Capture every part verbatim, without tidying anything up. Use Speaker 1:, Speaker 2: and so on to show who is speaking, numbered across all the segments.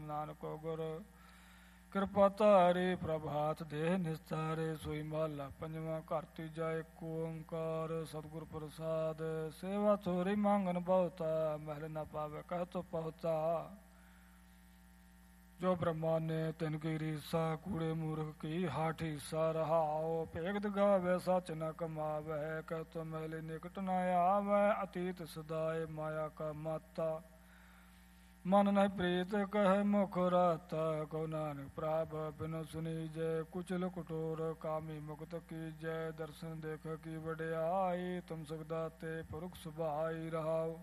Speaker 1: ਨਾਨਕੋ ਗੁਰ ਕਿਰਪਾ ਧਾਰੇ ਪ੍ਰਭ ਹਾਥ ਦੇਹ ਨਿਸਤਾਰੇ। ਸੋਈ ਮਹਲਾ ਪੰਜਵਾਂ। ਘਰ ਤੀਜਾ ਏਕ ਓੰਕਾਰ ਸਤਿਗੁਰ ਪ੍ਰਸਾਦ। ਸੇਵਾ ਥੋਰੀ ਮੰਗਨ ਬਹੁਤਾ ਮਹਿਲ ਨਾ ਪਾਵੇ ਕਹਿ ਤੋ ਪਹੁਤਾ। ਜੋ ਬ੍ਰਹਮਾਨੇ ਤਿਨ ਕੀ ਰੀਸਾ ਕੂੜੇ ਮੂਰਖ ਕੀ ਹਾਠੀ ਸਾ ਰਹਾਓ। ਭੇਗਦ ਗਾਵੇ ਸੱਚ ਨ ਕਮਾਵੇ ਕਹਿ ਤੋ ਮਹਿਲ ਨਿਕਟ ਨ ਆਵੇ। ਅਤੀਤ ਸਦਾਏ ਮਾਇਆ ਕਾ ਮਾਤਾ ਮਨ ਨਹੀਂ ਪ੍ਰੀਤ ਕਹਿ ਮੁਖ ਰਾਤਾ। ਕੋ ਨਾਨਕ ਪ੍ਰਭ ਬਿਨੁ ਸੁਨੀ ਜੈ ਕੁਚਲ ਕਟੋਰ ਕਾਮੀ ਮੁਕਤ ਕੀ ਜੈ। ਦਰਸ਼ਨ ਦੇਖ ਕੀ ਵਡਿਆਈ ਤੁਮ ਸੁਖਦਾਤੇ ਪੁਰਖ ਸੁਭਾਈ ਰਹਾਉ।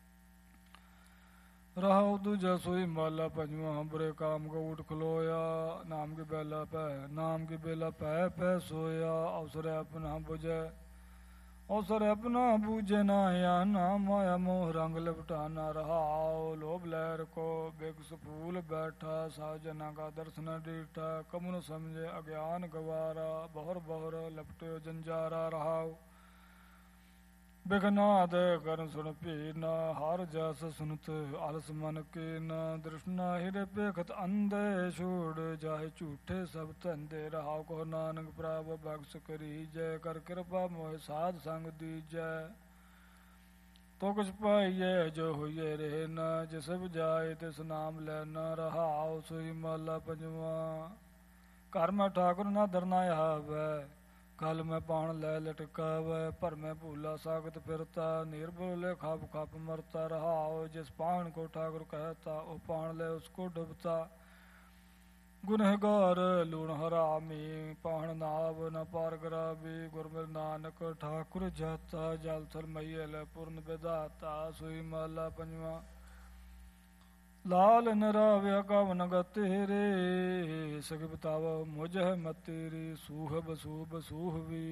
Speaker 1: ਰਹਾਉ ਦੂਜਾ ਸੋਈ ਮਾਲਾ ਪੰਜਵਾਂ। ਬੁਰੇ ਕਾਮ ਕੋ ਉਠ ਖਲੋਇਆ ਨਾਮ ਕੀ ਬੇਲਾ ਪੈ ਨਾਮ ਕੀ ਬੇਲਾ ਪੈ ਪੈ ਸੋਇਆ। ਅਵਸਰ ਆਪਣਾ ਬੁਝੈ ਅਵਸਰ ਆਪਣਾ ਬੂਝੇ ਨਾ ਆਨਾ ਮਾਇਆ ਮੋਹ ਰੰਗ ਲਪਟਾਨਾ। ਰਹਾਉ ਲੋਭ ਲਹਿਰ ਕੋ ਬਿਕਸ ਫੂਲ ਬੈਠਾ ਸਾਧ ਜਨਾ ਕਾ ਦਰਸ਼ਨ ਡੀਠਾ। ਕਮੁਨ ਸਮਝੇ ਅਗਿਆਨ ਗਵਾਰਾ ਬਹੁਰ ਬਹੁਰ ਲਪਟਿਓ ਜੰਜਾਰਾ। ਰਹਾਉ ਬਿਘਨਾਦ ਕਰਨ ਸੁਣ ਭੀਨਾ ਹਰ ਜਸ ਸੁਨਤ ਆਲਸ ਮਨ ਕੀਨਾ। ਦ੍ਰਿਸ਼ਨਾ ਹਿਰੇ ਪੇਖਤ ਅੰਧੇ ਛੋੜ ਜਾਹੇ ਝੂਠੇ ਸਭ ਧੰਦੇ। ਰਹਾਉ ਕੋ ਨਾਨਕ ਪ੍ਰਭ ਬਖਸ਼ ਕਰੀ ਜੈ ਕਰ ਕਿਰਪਾ ਮੋਹਿ ਸਾਧ ਸੰਗ ਦੀਜੈ। ਤੋ ਕੁਛ ਪਾਈਏ ਜੋ ਹੋਈਏ ਰਹੇ ਨਾ ਜਿਸ ਬਜਾਏ ਤਿਸ ਨਾਮ ਲੈਣਾ। ਰਹਾਉ ਸੋਈ ਮਾਲਾ ਪੰਜਵਾਂ। ਘਰ ਮੈਂ ਠਾਕੁਰ ਨਾ ਦਰਨਾ ਆਵੇ ਕਲ ਮੈਂ ਪਾਣ ਲੈ ਲਟਕਾਵੇ। ਭਰ ਮੈਂ ਭੂਲਾ ਸਾਗਤ ਫਿਰਤਾ ਨਿਰਭਉ ਖਪ ਖਪ ਮਰਤਾ। ਰਹਾਉ ਜਿਸ ਪਾਣ ਕੋ ਠਾਕੁਰ ਕਹਿਤਾ ਉਹ ਪਾਣ ਲੈ ਉਸਕੋ ਡੁਬਤਾ। ਗੁਨਹਗਾਰ ਲੂਣ ਹਰਾਮੀ ਪਾਹਣ ਨਾਵ ਨ ਪਾਰ ਗਰਾਬੀ। ਗੁਰਮਿਲ ਨਾਨਕ ਠਾਕੁਰ ਜਾਤਾ ਜਲ ਥਲ ਮਈਲ ਪੂਰਨ ਵਿਧਾਤਾ। ਸੋਈ ਮਾਲਾ ਪੰਜਵਾਂ। ਲਾਲ ਨਰਾਵਿਆ ਕਵਨ ਗਤੇਰੇ ਸਖ ਬਤਾਵ ਮੁਝ ਮਤੇਰੀ। ਸੂਹਬ ਸੂਬ ਸੂਹਬੀ